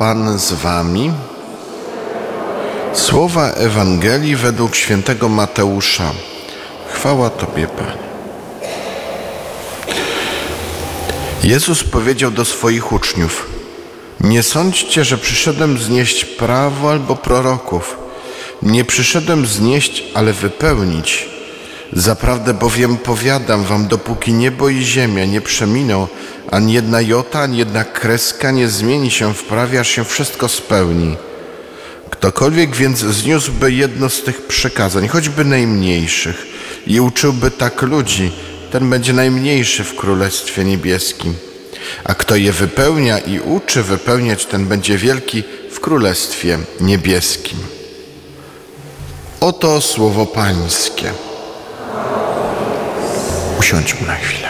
Pan z wami. Słowa Ewangelii według świętego Mateusza. Chwała Tobie, Panie. Jezus powiedział do swoich uczniów: nie sądźcie, że przyszedłem znieść prawo albo proroków. Nie przyszedłem znieść, ale wypełnić. Zaprawdę bowiem powiadam wam, dopóki niebo i ziemia nie przeminą, ani jedna jota, ani jedna kreska nie zmieni się w prawie, aż się wszystko spełni. Ktokolwiek więc zniósłby jedno z tych przykazań, choćby najmniejszych, i uczyłby tak ludzi, ten będzie najmniejszy w Królestwie Niebieskim. A kto je wypełnia i uczy wypełniać, ten będzie wielki w Królestwie Niebieskim. Oto słowo Pańskie. Usiądźmy na chwilę.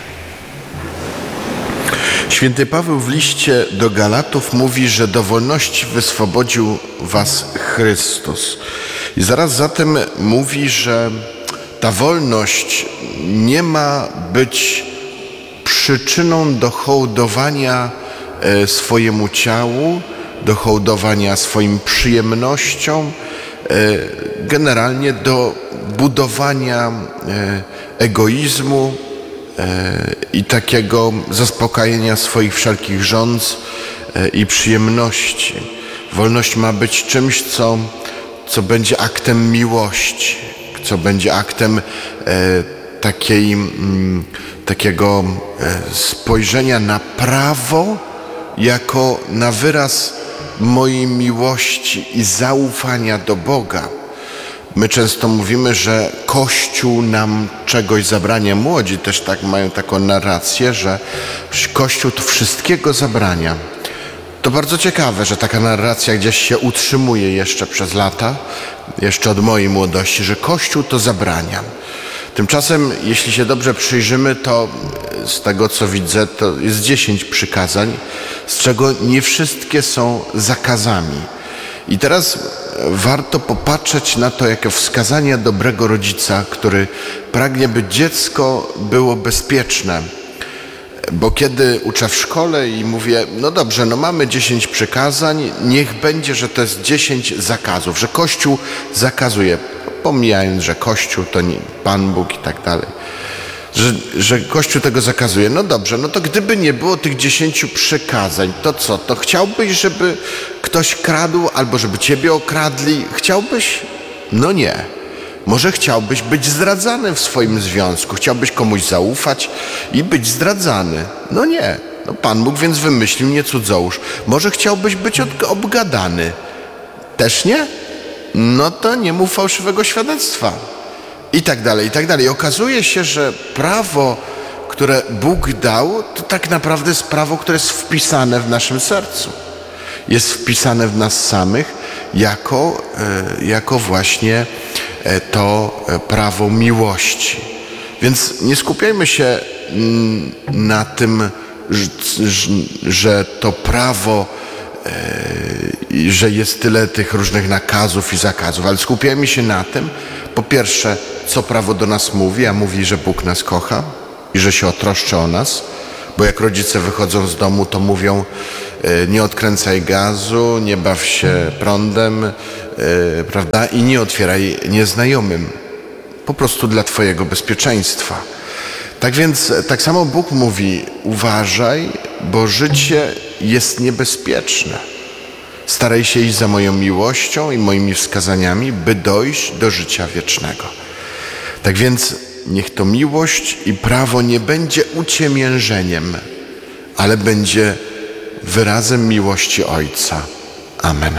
Święty Paweł w liście do Galatów mówi, że do wolności wyswobodził was Chrystus. I zaraz za tym mówi, że ta wolność nie ma być przyczyną do hołdowania swojemu ciału, do hołdowania swoim przyjemnościom, generalnie do budowania egoizmu i takiego zaspokajania swoich wszelkich żądz i przyjemności. Wolność ma być czymś, co będzie aktem miłości, co będzie aktem takiego spojrzenia na prawo jako na wyraz mojej miłości i zaufania do Boga. My często mówimy, że Kościół nam czegoś zabrania. Młodzi też tak mają taką narrację, że Kościół to wszystkiego zabrania. To bardzo ciekawe, że taka narracja gdzieś się utrzymuje jeszcze przez lata, jeszcze od mojej młodości, że Kościół to zabrania. Tymczasem, jeśli się dobrze przyjrzymy, to z tego, co widzę, to jest 10 przykazań, z czego nie wszystkie są zakazami. I teraz warto popatrzeć na to jako wskazania dobrego rodzica, który pragnie, by dziecko było bezpieczne. Bo kiedy uczę w szkole i mówię, no dobrze, no mamy 10 przykazań, niech będzie, że to jest 10 zakazów, że Kościół zakazuje, pomijając, że Kościół to nie Pan Bóg i tak dalej, że Kościół tego zakazuje. No dobrze, no to gdyby nie było tych 10 przykazań, to co? To chciałbyś, żeby ktoś kradł albo żeby ciebie okradli? Chciałbyś? No nie. Może chciałbyś być zdradzany w swoim związku, chciałbyś komuś zaufać i być zdradzany. No nie. No Pan Bóg więc wymyślił nie cudzołóż. Może chciałbyś być obgadany. Też nie? No to nie mów fałszywego świadectwa. I tak dalej, i tak dalej. Okazuje się, że prawo, które Bóg dał, to tak naprawdę jest prawo, które jest wpisane w naszym sercu. Jest wpisane w nas samych jako właśnie to prawo miłości. Więc nie skupiajmy się na tym, że to prawo, że jest tyle tych różnych nakazów i zakazów, ale skupiajmy się na tym, po pierwsze, co prawo do nas mówi, a mówi, że Bóg nas kocha i że się troszczy o nas, bo jak rodzice wychodzą z domu, to mówią: nie odkręcaj gazu, nie baw się prądem, prawda? I nie otwieraj nieznajomym. Po prostu dla twojego bezpieczeństwa. Tak więc, tak samo Bóg mówi: uważaj, bo życie jest niebezpieczne. Staraj się iść za moją miłością i moimi wskazaniami, by dojść do życia wiecznego. Tak więc niech to miłość i prawo nie będzie uciemiężeniem, ale będzie wyrazem miłości Ojca. Amen.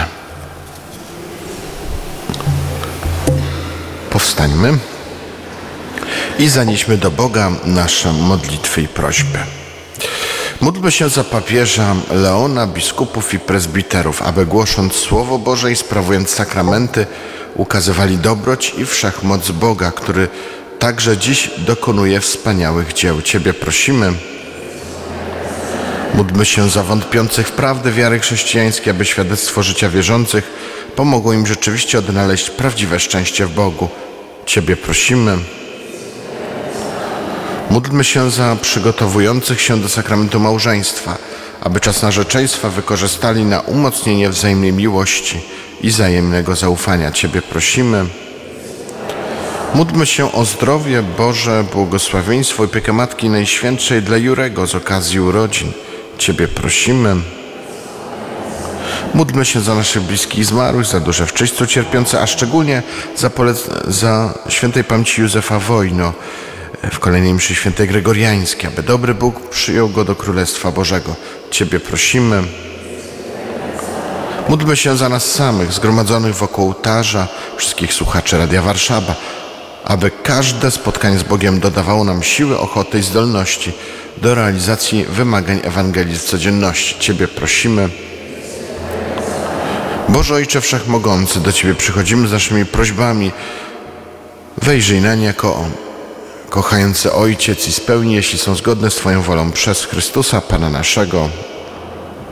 Powstańmy i zanieśmy do Boga nasze modlitwy i prośby. Módlmy się za papieża Leona, biskupów i prezbiterów, aby głosząc Słowo Boże i sprawując sakramenty, ukazywali dobroć i wszechmoc Boga, który także dziś dokonuje wspaniałych dzieł. Ciebie prosimy. Módlmy się za wątpiących w prawdę wiary chrześcijańskiej, aby świadectwo życia wierzących pomogło im rzeczywiście odnaleźć prawdziwe szczęście w Bogu. Ciebie prosimy. Módlmy się za przygotowujących się do sakramentu małżeństwa, aby czas narzeczeństwa wykorzystali na umocnienie wzajemnej miłości i wzajemnego zaufania. Ciebie prosimy. Módlmy się o zdrowie Boże, błogosławieństwo i opiekę Matki Najświętszej dla Jurego z okazji urodzin. Ciebie prosimy. Módlmy się za naszych bliskich zmarłych, za dusze w czyśćcu cierpiące, a szczególnie za świętej pamięci Józefa Wojno w kolejnej mszy świętej Gregoriańskiej, aby dobry Bóg przyjął go do Królestwa Bożego. Ciebie prosimy. Módlmy się za nas samych, zgromadzonych wokół ołtarza, wszystkich słuchaczy Radia Warszawa, aby każde spotkanie z Bogiem dodawało nam siły, ochoty i zdolności do realizacji wymagań Ewangelii w codzienności. Ciebie prosimy. Boże Ojcze Wszechmogący, do Ciebie przychodzimy z naszymi prośbami. Wejrzyj na nie jako kochający Ojciec i spełnij, jeśli są zgodne z Twoją wolą, przez Chrystusa Pana naszego.